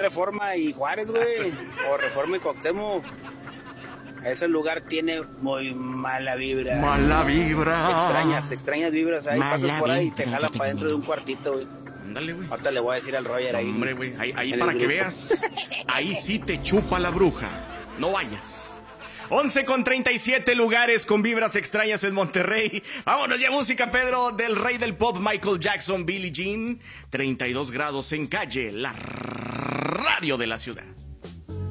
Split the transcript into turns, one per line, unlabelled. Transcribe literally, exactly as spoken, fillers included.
Reforma y Juárez, güey. O Reforma y Cuauhtémoc. Ese lugar tiene muy mala vibra.
Mala vibra.
Extrañas, extrañas vibras. Ahí
Mala
pasas por ahí y te
vibra.
jalan para dentro de un cuartito, güey.
Ándale, güey.
Ahorita le voy a decir al Roger ahí.
Hombre, güey, ahí, ahí
en
para
el
que
grupo.
veas. Ahí sí te chupa la bruja. No vayas. once con treinta y siete lugares con vibras extrañas en Monterrey. Vámonos ya, música, Pedro, del rey del pop, Michael Jackson, Billie Jean. treinta y dos grados en Calle, la radio de la ciudad.